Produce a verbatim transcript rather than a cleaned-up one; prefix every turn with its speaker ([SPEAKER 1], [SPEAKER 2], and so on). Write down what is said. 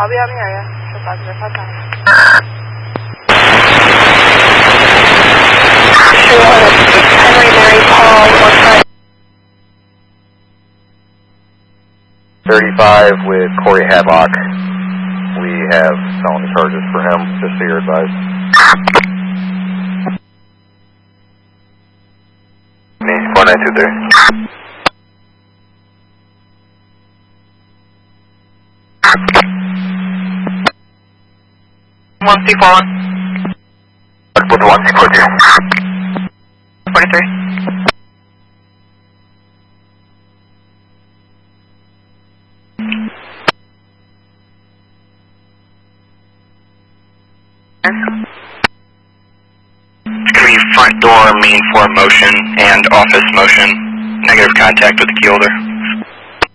[SPEAKER 1] I'll be out in the area. So positive, hot time. Henry Mary Paul, one five.
[SPEAKER 2] thirty-five with Corey Hadlock. We have felony charges for him, just so you're advised. Me, four nine two three.
[SPEAKER 3] one C four one.
[SPEAKER 2] With one C four two.
[SPEAKER 3] forty-three.
[SPEAKER 4] It's going to be front door, main floor motion, and office motion. Negative contact with the key holder.